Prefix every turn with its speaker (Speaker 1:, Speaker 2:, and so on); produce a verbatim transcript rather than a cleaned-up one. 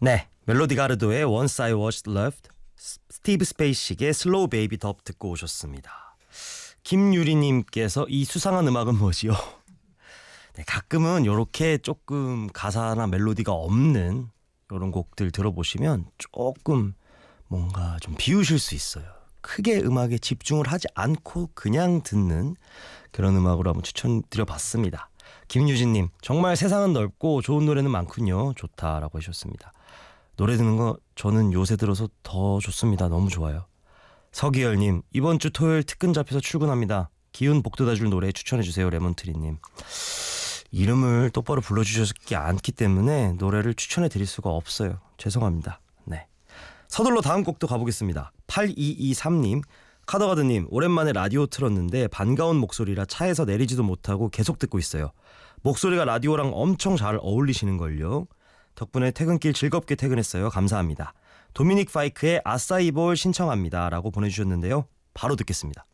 Speaker 1: 네, 멜로디 가르도의 Once I Was Loved, 스티브 스페이식의 슬로우 베이비 덥 듣고 오셨습니다. 김유리님께서 이 수상한 음악은 뭐지요? 네, 가끔은 이렇게 조금 가사나 멜로디가 없는 이런 곡들 들어보시면 조금 뭔가 좀 비우실 수 있어요. 크게 음악에 집중을 하지 않고 그냥 듣는 그런 음악으로 한번 추천드려봤습니다. 김유진님, 정말 세상은 넓고 좋은 노래는 많군요. 좋다라고 하셨습니다. 노래 듣는 거 저는 요새 들어서 더 좋습니다. 너무 좋아요. 서기열님, 이번 주 토요일 특근 잡혀서 출근합니다. 기운 복돋아줄 노래 추천해주세요. 레몬트리님. 이름을 똑바로 불러주셨기 않기 때문에 노래를 추천해드릴 수가 없어요. 죄송합니다. 네, 서둘러 다음 곡도 가보겠습니다. 팔이이삼님, 카더가드님, 오랜만에 라디오 틀었는데 반가운 목소리라 차에서 내리지도 못하고 계속 듣고 있어요. 목소리가 라디오랑 엄청 잘 어울리시는걸요. 덕분에 퇴근길 즐겁게 퇴근했어요. 감사합니다. 도미닉 파이크의 아싸이볼 신청합니다 라고 보내주셨는데요. 바로 듣겠습니다.